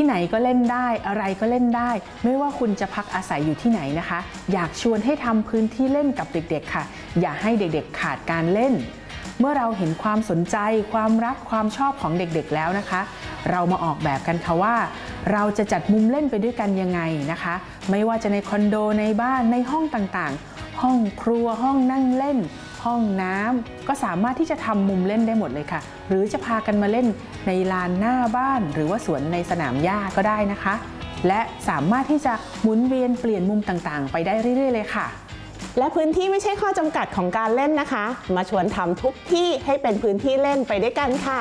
ที่ไหนก็เล่นได้อะไรก็เล่นได้ไม่ว่าคุณจะพักอาศัยอยู่ที่ไหนนะคะอยากชวนให้ทำพื้นที่เล่นกับเด็กๆค่ะอย่าให้เด็กๆขาดการเล่นเมื่อเราเห็นความสนใจความรักความชอบของเด็กๆแล้วนะคะเรามาออกแบบกันค่ะว่าเราจะจัดมุมเล่นไปด้วยกันยังไงนะคะไม่ว่าจะในคอนโดในบ้านในห้องต่างๆห้องครัวห้องนั่งเล่นห้องน้ำก็สามารถที่จะทำมุมเล่นได้หมดเลยค่ะหรือจะพากันมาเล่นในลานหน้าบ้านหรือว่าสวนในสนามหญ้าก็ได้นะคะและสามารถที่จะหมุนเวียนเปลี่ยนมุมต่างๆไปได้เรื่อยๆเลยค่ะและพื้นที่ไม่ใช่ข้อจำกัดของการเล่นนะคะมาชวนทำทุกที่ให้เป็นพื้นที่เล่นไปด้วยกันค่ะ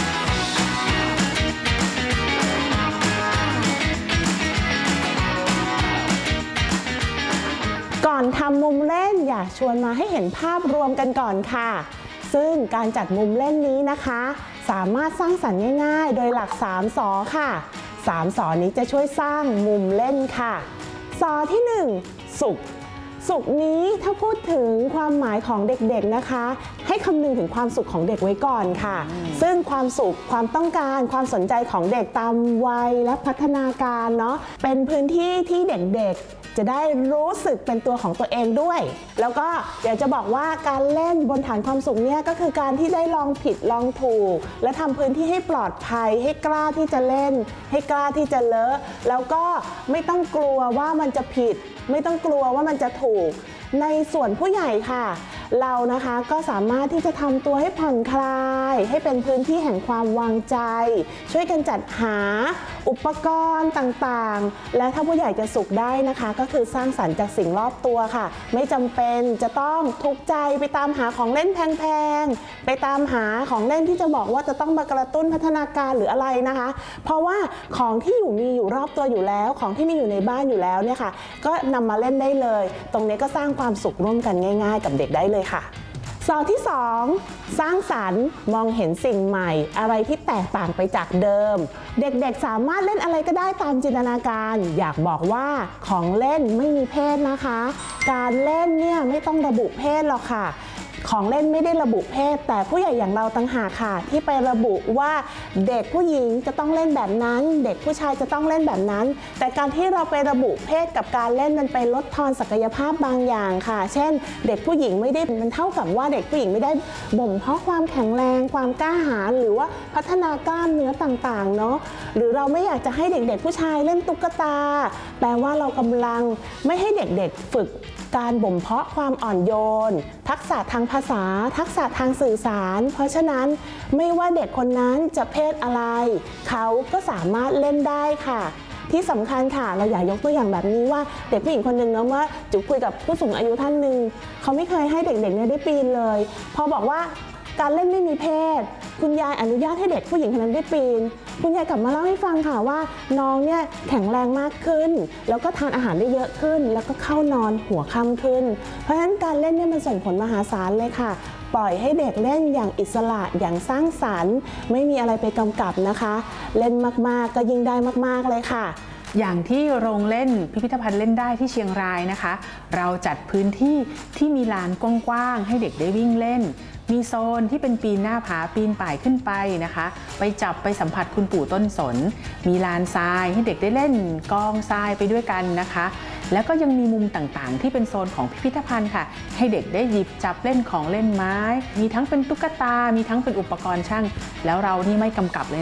ก่อนทำมุมเล่นอยากชวนมาให้เห็นภาพรวมกันก่อนค่ะซึ่งการจัดมุมเล่นนี้นะคะสามารถสร้างสรรค์ง่ายๆโดยหลัก3 สอค่ะ3 สอนี้จะช่วยสร้างมุมเล่นค่ะสอที่1สุขนี้ถ้าพูดถึงความหมายของเด็กๆนะคะให้คำนึงถึงความสุขของเด็กไว้ก่อนค่ะซึ่งความสุขความต้องการความสนใจของเด็กตามวัยและพัฒนาการเนาะเป็นพื้นที่ที่เด็กๆจะได้รู้สึกเป็นตัวของตัวเองด้วยแล้วก็อยากจะบอกว่าการเล่นบนฐานความสุขเนี่ยก็คือการที่ได้ลองผิดลองถูกและทำพื้นที่ให้ปลอดภัยให้กล้าที่จะเล่นให้กล้าที่จะเลอะแล้วก็ไม่ต้องกลัวว่ามันจะผิดไม่ต้องกลัวว่ามันจะถูกในส่วนผู้ใหญ่ค่ะเรานะคะก็สามารถที่จะทำตัวให้ผ่อนคลายให้เป็นพื้นที่แห่งความวางใจช่วยกันจัดหาอุปกรณ์ต่างๆและถ้าผู้ใหญ่จะสุขได้นะคะก็คือสร้างสรรค์จากสิ่งรอบตัวค่ะไม่จำเป็นจะต้องทุกข์ใจไปตามหาของเล่นแพงๆไปตามหาของเล่นที่จะบอกว่าจะต้องมากระตุ้นพัฒนาการหรืออะไรนะคะเพราะว่าของที่มีอยู่รอบตัวอยู่แล้วของที่มีอยู่ในบ้านอยู่แล้วเนี่ยค่ะก็นำมาเล่นได้เลยตรงนี้ก็สร้างความสุขร่วมกันง่ายๆกับเด็กได้เลยค่ะสอที่2สร้างสรรค์มองเห็นสิ่งใหม่อะไรที่แตกต่างไปจากเดิมเด็กๆสามารถเล่นอะไรก็ได้ตามจินตนาการอยากบอกว่าของเล่นไม่มีเพศนะคะการเล่นเนี่ยไม่ต้องระบุเพศหรอกค่ะของเล่นไม่ได้ระบุเพศแต่ผู้ใหญ่อย่างเราต่างหากค่ะที่ไประบุว่าเด็กผู้หญิงจะต้องเล่นแบบนั้นเด็กผู้ชายจะต้องเล่นแบบนั้นแต่การที่เราไประบุเพศกับการเล่นมันไปลดทอนศักยภาพบางอย่างค่ะเช่นเด็กผู้หญิงไม่ได้มันเท่ากับว่าเด็กผู้หญิงไม่ได้บ่มเพาะความแข็งแรงความกล้าหาญหรือว่าพัฒนากล้ามเนื้อต่างๆเนาะหรือเราไม่อยากจะให้เด็กๆผู้ชายเล่นตุ๊กตาแปลว่าเรากำลังไม่ให้เด็กๆฝึกการบ่มเพาะความอ่อนโยนทักษะทางภาษาทักษะทางสื่อสารเพราะฉะนั้นไม่ว่าเด็กคนนั้นจะเพศอะไรเขาก็สามารถเล่นได้ค่ะที่สำคัญค่ะเราอยากยกตัวอย่างแบบนี้ว่าเด็กผู้หญิงคนหนึ่งนะว่าจุ๋คุยกับผู้สูงอายุท่านหนึ่งเขาไม่เคยให้เด็กๆเนี่ยได้ปีนเลยพอบอกว่าการเล่นไม่มีเพศคุณยายอนุญาตให้เด็กผู้หญิงคนนั้นได้ปีนคุณยายกลับมาเล่าให้ฟังค่ะว่าน้องเนี่ยแข็งแรงมากขึ้นแล้วก็ทานอาหารได้เยอะขึ้นแล้วก็เข้านอนหัวค่ำขึ้นเพราะฉะนั้นการเล่นเนี่ยมันส่งผลมหาศาลเลยค่ะปล่อยให้เด็กเล่นอย่างอิสระอย่างสร้างสรรค์ไม่มีอะไรไปกำกับนะคะเล่นมากๆก็ยิ่งได้มากๆเลยค่ะอย่างที่โรงเล่นพิพิธภัณฑ์เล่นได้ที่เชียงรายนะคะเราจัดพื้นที่ที่มีลานกว้างๆให้เด็กได้วิ่งเล่นมีโซนที่เป็นปีนหน้าผาปีนป่ายขึ้นไปนะคะไปจับไปสัมผัสคุณปู่ต้นสนมีลานทรายให้เด็กได้เล่นกองทรายไปด้วยกันนะคะแล้วก็ยังมีมุมต่างๆที่เป็นโซนของพิพิธภัณฑ์ค่ะให้เด็กได้หยิบจับเล่นของเล่นไม้มีทั้งเป็นตุ๊กตามีทั้งเป็นอุปกรณ์ช่างแล้วเรานี่ไม่กำกับเลย